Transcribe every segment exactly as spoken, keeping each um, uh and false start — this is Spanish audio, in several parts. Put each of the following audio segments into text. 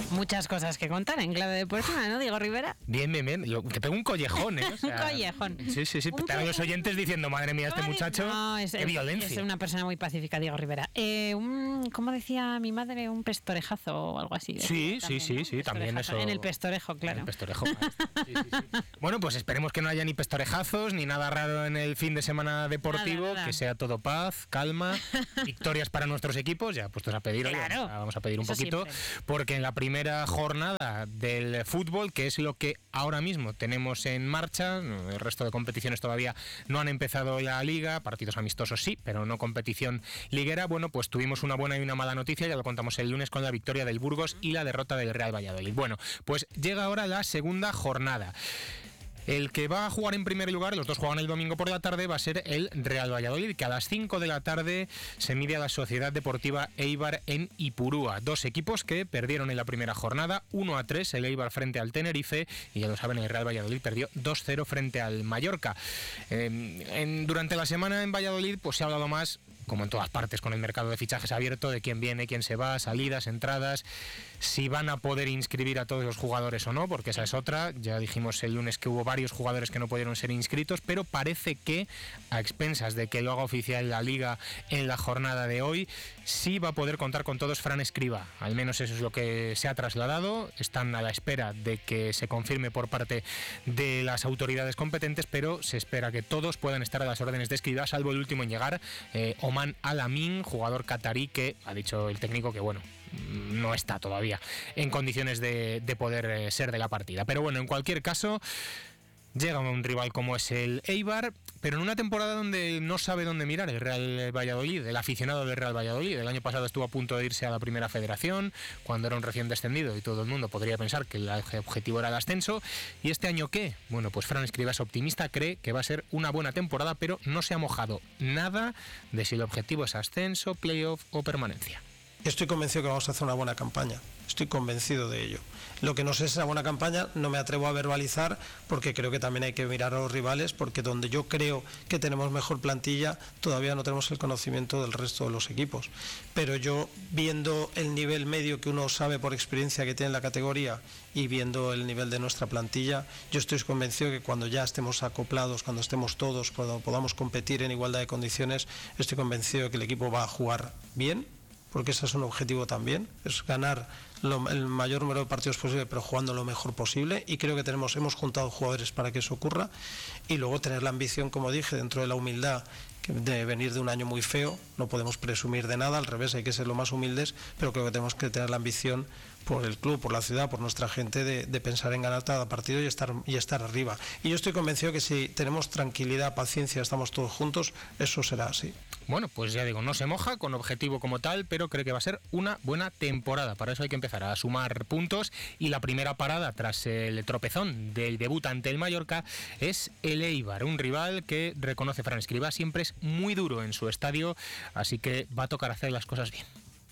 Muchas cosas que contar en clave deportiva, ¿no, Diego Rivera? Bien, bien, bien. Yo, que tengo un collejón, ¿eh? O sea, un collejón. Sí, sí, sí. Están los oyentes diciendo, madre mía, este muchacho, no, es, qué es, violencia. Es una persona muy pacífica, Diego Rivera. Eh, un, ¿Cómo decía mi madre? Un pestorejazo o algo así. Sí, también, sí, sí, ¿no? sí, también eso. En el pestorejo, claro. En el pestorejo. Sí, sí, sí. Bueno, pues esperemos que no haya ni pestorejazos, ni nada raro en el fin de semana deportivo, nada, nada. Que sea todo paz, calma, victorias para nuestros equipos, ya puestos a pedir, claro. oye, vamos a pedir un Eso poquito, siempre. Porque en la primera jornada del fútbol, que es lo que ahora mismo tenemos en marcha, el resto de competiciones todavía no han empezado la liga, partidos amistosos sí, pero no competición liguera. Bueno, pues tuvimos una buena y una mala noticia, ya lo contamos el lunes con la victoria del Burgos y la derrota del Real Valladolid. Bueno, pues llega ahora la segunda jornada. El que va a jugar en primer lugar, los dos juegan el domingo por la tarde, va a ser el Real Valladolid, que a las cinco de la tarde se mide a la Sociedad Deportiva Eibar en Ipurúa. Dos equipos que perdieron en la primera jornada, uno a tres, el Eibar frente al Tenerife, y ya lo saben, el Real Valladolid perdió dos cero frente al Mallorca. Eh, en, durante la semana en Valladolid pues se ha hablado más, como en todas partes, con el mercado de fichajes abierto, de quién viene, quién se va, salidas, entradas, si van a poder inscribir a todos los jugadores o no, porque esa es otra. Ya dijimos el lunes que hubo varios jugadores que no pudieron ser inscritos, pero parece que, a expensas de que lo haga oficial la Liga en la jornada de hoy, sí va a poder contar con todos Fran Escribá. Al menos eso es lo que se ha trasladado. Están a la espera de que se confirme por parte de las autoridades competentes, pero se espera que todos puedan estar a las órdenes de Escribá, salvo el último en llegar, eh, Oman Alamin, jugador catarí, que ha dicho el técnico que, bueno, no está todavía en condiciones de, de poder eh, ser de la partida. Pero bueno, en cualquier caso, llega un rival como es el Eibar, pero en una temporada donde no sabe dónde mirar el Real Valladolid, el aficionado del Real Valladolid. El año pasado estuvo a punto de irse a la Primera Federación, cuando era un recién descendido, y todo el mundo podría pensar que el objetivo era el ascenso. ¿Y este año qué? Bueno, pues Fran Escribá es optimista, cree que va a ser una buena temporada, pero no se ha mojado nada de si el objetivo es ascenso, playoff o permanencia. Estoy convencido que vamos a hacer una buena campaña, estoy convencido de ello. Lo que no sé es esa buena campaña, no me atrevo a verbalizar, porque creo que también hay que mirar a los rivales, porque donde yo creo que tenemos mejor plantilla, todavía no tenemos el conocimiento del resto de los equipos. Pero yo, viendo el nivel medio que uno sabe por experiencia que tiene la categoría y viendo el nivel de nuestra plantilla, yo estoy convencido que cuando ya estemos acoplados, cuando estemos todos, cuando podamos competir en igualdad de condiciones, estoy convencido de que el equipo va a jugar bien, porque ese es un objetivo también, es ganar lo, el mayor número de partidos posible, pero jugando lo mejor posible, y creo que tenemos hemos juntado jugadores para que eso ocurra, y luego tener la ambición, como dije, dentro de la humildad, de venir de un año muy feo, no podemos presumir de nada, al revés, hay que ser lo más humildes, pero creo que tenemos que tener la ambición por el club, por la ciudad, por nuestra gente, de, de pensar en ganar cada partido y estar, y estar arriba. Y yo estoy convencido que si tenemos tranquilidad, paciencia, estamos todos juntos, eso será así. Bueno, pues ya digo, no se moja con objetivo como tal, pero cree que va a ser una buena temporada. Para eso hay que empezar a sumar puntos, y la primera parada tras el tropezón del debut ante el Mallorca es el Eibar, un rival que, reconoce Fran Escribá, siempre es muy duro en su estadio, así que va a tocar hacer las cosas bien.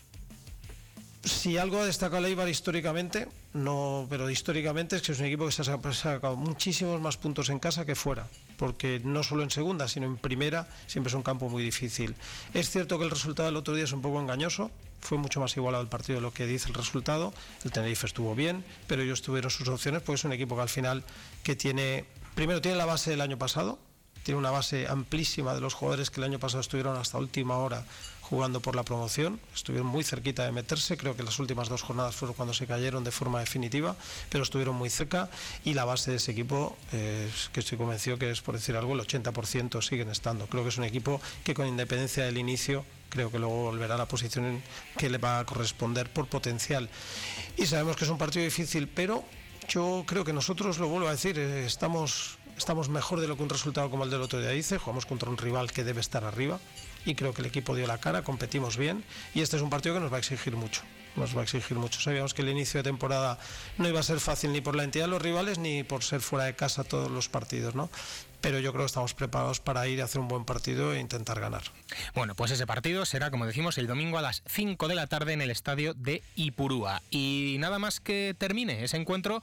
Si algo ha destacado el Eibar históricamente, no, pero históricamente es que es un equipo que se ha sacado muchísimos más puntos en casa que fuera, porque no solo en segunda, sino en primera siempre es un campo muy difícil. Es cierto que el resultado del otro día es un poco engañoso, fue mucho más igualado el partido de lo que dice el resultado. El Tenerife estuvo bien, pero ellos tuvieron sus opciones, porque es un equipo que al final que tiene, primero tiene la base del año pasado, tiene una base amplísima de los jugadores que el año pasado estuvieron hasta última hora jugando por la promoción, estuvieron muy cerquita de meterse, creo que las últimas dos jornadas fueron cuando se cayeron de forma definitiva, pero estuvieron muy cerca, y la base de ese equipo, eh, que estoy convencido que es, por decir algo, el ochenta por ciento siguen estando. Creo que es un equipo que, con independencia del inicio, creo que luego volverá a la posición que le va a corresponder por potencial. Y sabemos que es un partido difícil, pero yo creo que nosotros, lo vuelvo a decir, estamos, estamos mejor de lo que un resultado como el del otro día dice. Jugamos contra un rival que debe estar arriba, y creo que el equipo dio la cara, competimos bien, y este es un partido que nos va a exigir mucho. Nos va a exigir mucho. Sabíamos que el inicio de temporada no iba a ser fácil, ni por la entidad de los rivales, ni por ser fuera de casa todos los partidos, ¿no? Pero yo creo que estamos preparados para ir a hacer un buen partido e intentar ganar. Bueno, pues ese partido será, como decimos, el domingo a las cinco de la tarde en el estadio de Ipurúa. Y nada más que termine ese encuentro,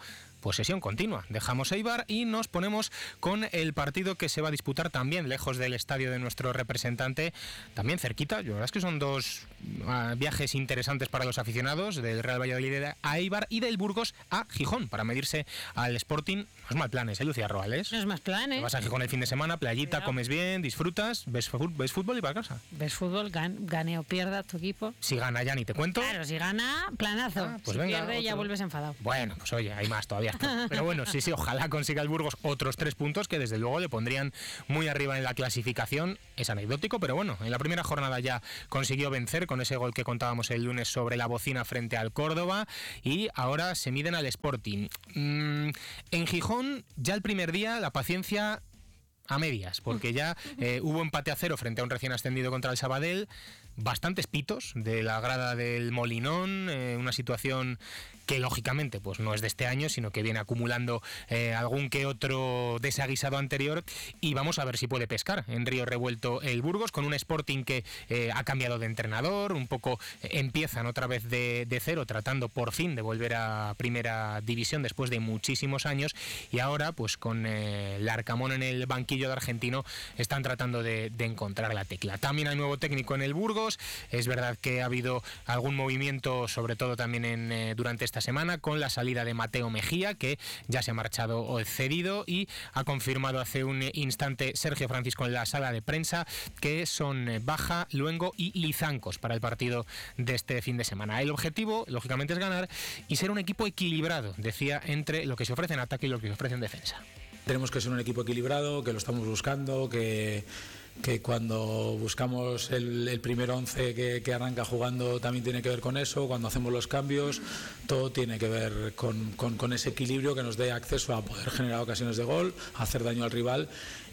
pues sesión continua. Dejamos Eibar y nos ponemos con el partido que se va a disputar también lejos del estadio de nuestro representante, también cerquita. La verdad es que son dos uh, viajes interesantes para los aficionados, del Real Valladolid a Eibar y del Burgos a Gijón, para medirse al Sporting. No es mal planes, ¿eh, Lucía Roales? No es más planes. Te vas a Gijón el fin de semana, playita, Cuidado. Comes bien, disfrutas, ves, ves fútbol y para casa. Ves fútbol, gan, gane o pierda tu equipo. Si gana ya ni te cuento. Claro, si gana, planazo. Ah, pues si venga, pierde otro. Ya vuelves enfadado. Bueno, pues oye, hay más todavía. Pero bueno, sí, sí, ojalá consiga el Burgos otros tres puntos que desde luego le pondrían muy arriba en la clasificación. Es anecdótico, pero bueno, en la primera jornada ya consiguió vencer con ese gol que contábamos el lunes sobre la bocina frente al Córdoba y ahora se miden al Sporting. Mm, en Gijón, ya el primer día, la paciencia a medias, porque ya eh, hubo empate a cero frente a un recién ascendido contra el Sabadell, bastantes pitos de la grada del Molinón, eh, una situación que lógicamente pues no es de este año, sino que viene acumulando eh, algún que otro desaguisado anterior, y vamos a ver si puede pescar en Río Revuelto el Burgos, con un Sporting que eh, ha cambiado de entrenador, un poco eh, empiezan otra vez de, de cero, tratando por fin de volver a primera división después de muchísimos años, y ahora pues con eh, Larcamón en el banquillo de Argentino están tratando de, de encontrar la tecla. También hay nuevo técnico en el Burgos, es verdad que ha habido algún movimiento, sobre todo también en, eh, durante esta semana, con la salida de Mateo Mejía, que ya se ha marchado o cedido, y ha confirmado hace un instante Sergio Francisco en la sala de prensa que son Baja, Luengo y Lizancos para el partido de este fin de semana. El objetivo, lógicamente, es ganar y ser un equipo equilibrado, decía, entre lo que se ofrece en ataque y lo que se ofrece en defensa. Tenemos que ser un equipo equilibrado, que lo estamos buscando, que... que cuando buscamos el, el primer once que, que arranca jugando también tiene que ver con eso, cuando hacemos los cambios todo tiene que ver con, con, con ese equilibrio que nos dé acceso a poder generar ocasiones de gol, a hacer daño al rival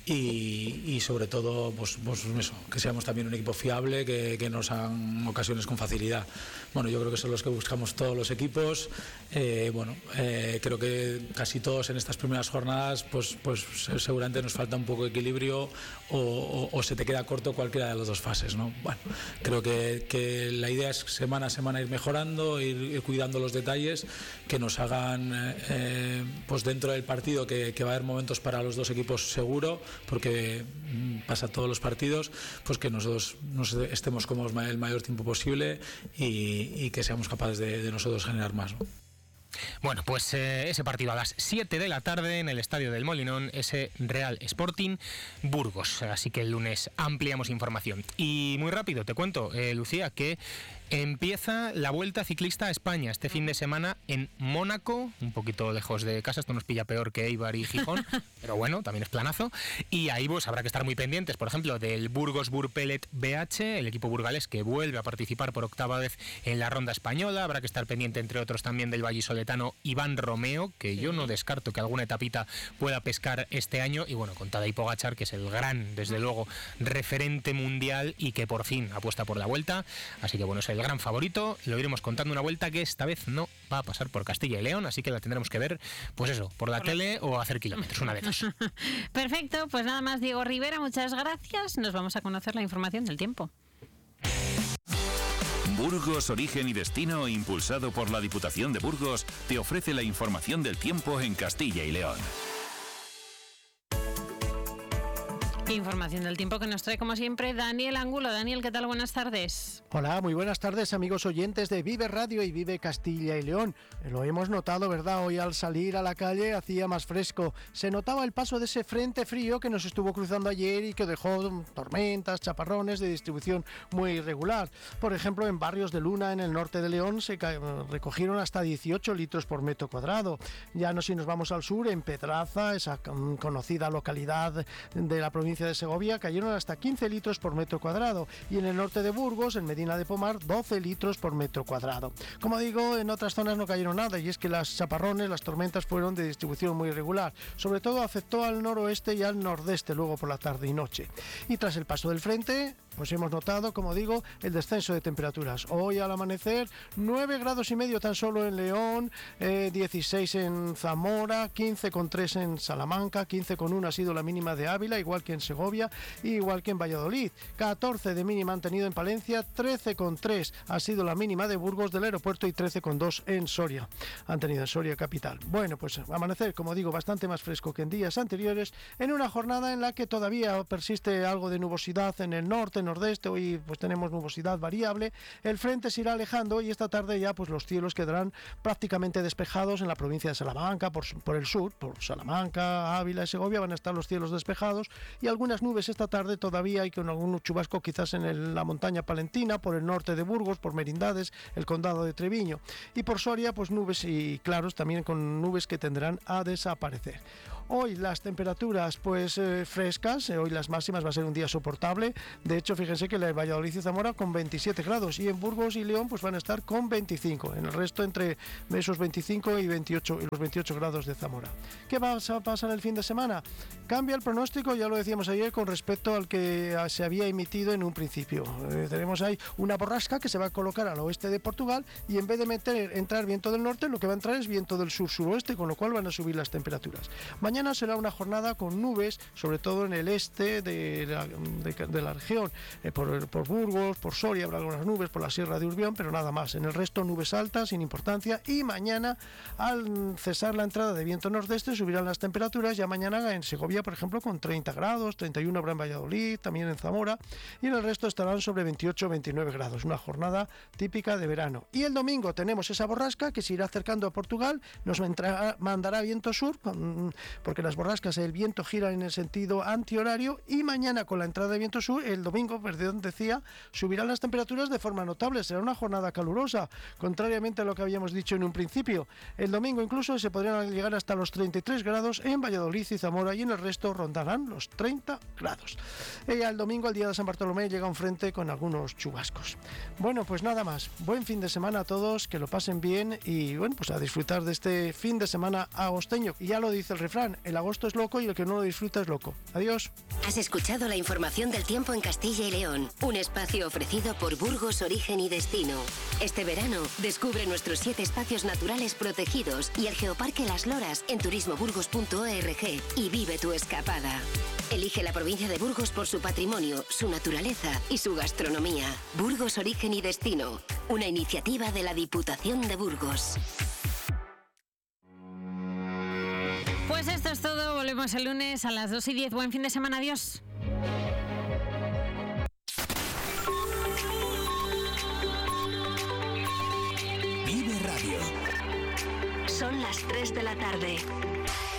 y, y sobre todo pues, pues eso, que seamos también un equipo fiable, que, que nos hagan ocasiones con facilidad. Bueno, yo creo que son los que buscamos todos los equipos. Eh, bueno, eh, creo que casi todos en estas primeras jornadas pues, pues seguramente nos falta un poco de equilibrio o, o, o se te queda corto cualquiera de las dos fases, ¿no? Bueno, creo que, que la idea es semana a semana ir mejorando, ir, ir cuidando los detalles que nos hagan eh, pues dentro del partido que, que va a haber momentos para los dos equipos seguro, porque pasa todos los partidos, pues que nosotros nos estemos cómodos el mayor tiempo posible y, y que seamos capaces de, de nosotros generar más, ¿no? Bueno, pues eh, ese partido a las siete de la tarde en el Estadio del Molinón, ese Real Sporting Burgos. Así que el lunes ampliamos información. Y muy rápido, te cuento, eh, Lucía, que empieza la Vuelta Ciclista a España este fin de semana en Mónaco, un poquito lejos de casa, esto nos pilla peor que Eibar y Gijón, pero bueno, también es planazo, y ahí pues habrá que estar muy pendientes, por ejemplo, del Burgos Burpelet B H, el equipo burgalés que vuelve a participar por octava vez en la ronda española. Habrá que estar pendiente, entre otros, también del vallisoletano Iván Romeo, que yo no descarto que alguna etapita pueda pescar este año, y bueno, con Tadej Pogačar, que es el gran, desde luego, referente mundial y que por fin apuesta por la Vuelta, así que bueno, es el gran favorito. Lo iremos contando, una Vuelta que esta vez no va a pasar por Castilla y León, así que la tendremos que ver, pues eso, por la por tele la... o hacer kilómetros, una de dos. Perfecto, pues nada más, Diego Rivera, muchas gracias. Nos vamos a conocer la información del tiempo. Burgos, Origen y Destino, impulsado por la Diputación de Burgos, te ofrece la información del tiempo en Castilla y León. Información del tiempo que nos trae, como siempre, Daniel Angulo. Daniel, ¿qué tal? Buenas tardes. Hola, muy buenas tardes, amigos oyentes de Vive Radio y Vive Castilla y León. Lo hemos notado, ¿verdad? Hoy al salir a la calle hacía más fresco. Se notaba el paso de ese frente frío que nos estuvo cruzando ayer y que dejó tormentas, chaparrones de distribución muy irregular. Por ejemplo, en Barrios de Luna, en el norte de León, se recogieron hasta dieciocho litros por metro cuadrado. Ya no si nos vamos al sur, en Pedraza, esa conocida localidad de la provincia de Segovia, cayeron hasta quince litros por metro cuadrado, y en el norte de Burgos, en Medina de Pomar, doce litros por metro cuadrado. Como digo, en otras zonas no cayeron nada, y es que las chaparrones, las tormentas fueron de distribución muy irregular. Sobre todo afectó al noroeste y al nordeste luego por la tarde y noche. Y tras el paso del frente, pues hemos notado, como digo, el descenso de temperaturas. Hoy al amanecer, nueve grados y medio tan solo en León, eh, dieciséis en Zamora, quince coma tres en Salamanca, quince coma uno ha sido la mínima de Ávila, igual que en Segovia, igual que en Valladolid. catorce de mínima han tenido en Palencia, trece coma tres ha sido la mínima de Burgos del Aeropuerto y trece coma dos en Soria. Han tenido en Soria capital. Bueno, pues amanecer, como digo, bastante más fresco que en días anteriores, en una jornada en la que todavía persiste algo de nubosidad en el norte, nordeste. Hoy pues tenemos nubosidad variable. El frente se irá alejando y esta tarde ya pues los cielos quedarán prácticamente despejados en la provincia de Salamanca, por, por el sur, por Salamanca, Ávila y Segovia van a estar los cielos despejados y algunas nubes esta tarde todavía hay con algún chubasco quizás en el, la montaña palentina, por el norte de Burgos, por Merindades, el condado de Treviño, y por Soria pues nubes y claros también con nubes que tendrán a desaparecer. Hoy las temperaturas pues eh, frescas, eh, hoy las máximas va a ser un día soportable. De hecho, fíjense que en Valladolid y Zamora con veintisiete grados y en Burgos y León pues van a estar con veinticinco. En el resto entre esos veinticinco y veintiocho y los veintiocho grados de Zamora. ¿Qué va a pasar el fin de semana? Cambia el pronóstico, ya lo decíamos ayer, con respecto al que se había emitido en un principio. Eh, tenemos ahí una borrasca que se va a colocar al oeste de Portugal y en vez de meter, entrar viento del norte, lo que va a entrar es viento del sur-suroeste, con lo cual van a subir las temperaturas. Mañana será una jornada con nubes, sobre todo en el este de la, de, de la región, eh, por, por Burgos, por Soria habrá algunas nubes, por la Sierra de Urbión, pero nada más. En el resto nubes altas, sin importancia, y mañana al cesar la entrada de viento nordeste subirán las temperaturas. Ya mañana en Segovia, por ejemplo, con treinta grados, treinta y uno habrá en Valladolid, también en Zamora, y en el resto estarán sobre veintiocho o veintinueve grados, una jornada típica de verano. Y el domingo tenemos esa borrasca que se irá acercando a Portugal, nos entrará, mandará viento sur, porque las borrascas, el viento gira en el sentido antihorario, y mañana con la entrada de viento sur, el domingo, perdón, decía, subirán las temperaturas de forma notable, será una jornada calurosa, contrariamente a lo que habíamos dicho en un principio. El domingo incluso se podrían llegar hasta los treinta y tres grados en Valladolid y Zamora, y en el resto rondarán los treinta grados. Y al domingo, al día de San Bartolomé, llega un frente con algunos chubascos. Bueno, pues nada más, buen fin de semana a todos, que lo pasen bien y bueno, pues a disfrutar de este fin de semana agosteño. Y ya lo dice el refrán, el agosto es loco y el que no lo disfruta es loco. Adiós. Has escuchado la información del tiempo en Castilla y León, un espacio ofrecido por Burgos Origen y Destino. Este verano, descubre nuestros siete espacios naturales protegidos y el Geoparque Las Loras en turismo burgos punto org y vive tu escapada. Elige la provincia de Burgos por su patrimonio, su naturaleza y su gastronomía. Burgos Origen y Destino, una iniciativa de la Diputación de Burgos. Pues esto es todo, volvemos el lunes a las dos y diez. Buen fin de semana, adiós. Vive Radio. Son las tres de la tarde.